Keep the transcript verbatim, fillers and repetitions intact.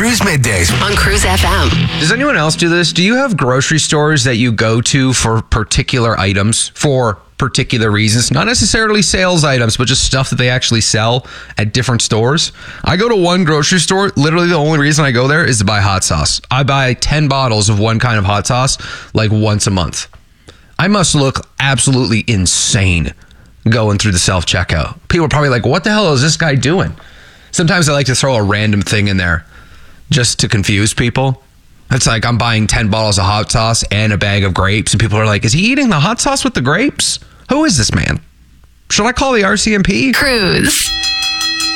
Cruise Middays on Cruise F M. Does anyone else do this? Do you have grocery stores that you go to for particular items for particular reasons? Not necessarily sales items, but just stuff that they actually sell at different stores. I go to one grocery store. Literally the only reason I go there is to buy hot sauce. I buy ten bottles of one kind of hot sauce like once a month. I must look absolutely insane going through the self-checkout. People are probably like, what the hell is this guy doing? Sometimes I like to throw a random thing in there just to confuse people. It's like I'm buying ten bottles of hot sauce and a bag of grapes, and people are like, is he eating the hot sauce with the grapes? Who is this man? Should I call the R C M P? Cruise.